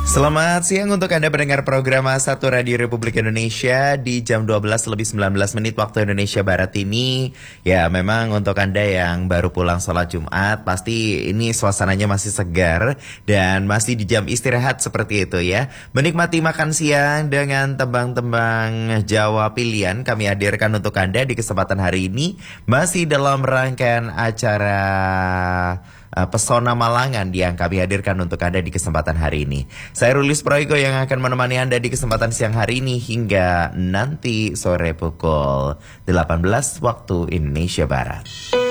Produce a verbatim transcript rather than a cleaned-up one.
Selamat siang untuk Anda pendengar program satu Radio Republik Indonesia di jam dua belas lebih sembilan belas menit waktu Indonesia Barat ini. Ya, memang untuk Anda yang baru pulang sholat Jumat, pasti ini suasananya masih segar dan masih di jam istirahat seperti itu ya. Menikmati makan siang dengan tembang-tembang Jawa pilihan kami hadirkan untuk Anda di kesempatan hari ini. Masih dalam rangkaian acara uh, Pesona Malangan yang kami hadirkan untuk Anda di kesempatan hari ini. Saya Rulis Proygo yang akan menemani Anda di kesempatan siang hari ini hingga nanti sore pukul delapan belas waktu Indonesia Barat.